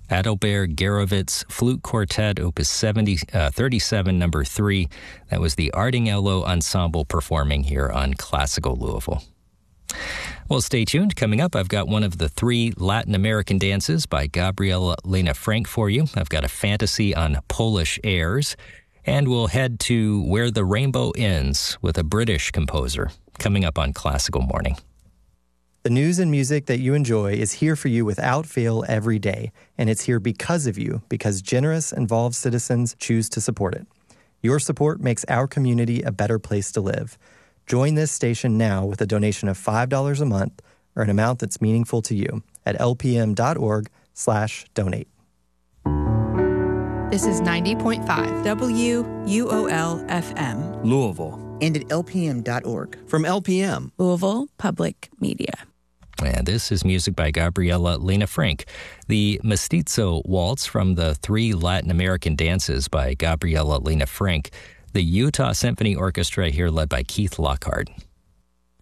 Adalbert Gerovitz Flute Quartet, Opus 37, number 3. That was the Ardinghello Ensemble performing here on Classical Louisville. Well, stay tuned. Coming up, I've got one of the 3 Latin American dances by Gabriela Lena Frank for you. I've got a fantasy on Polish airs. And we'll head to Where the Rainbow Ends with a British composer, coming up on Classical Morning. The news and music that you enjoy is here for you without fail every day, and it's here because of you, because generous, involved citizens choose to support it. Your support makes our community a better place to live. Join this station now with a donation of $5 a month or an amount that's meaningful to you at lpm.org/donate. This is 90.5 WUOL-FM. Louisville. And at lpm.org. From LPM. Louisville Public Media. And this is music by Gabriela Lena Frank. The Mestizo Waltz from the 3 Latin American dances by Gabriela Lena Frank. The Utah Symphony Orchestra here led by Keith Lockhart.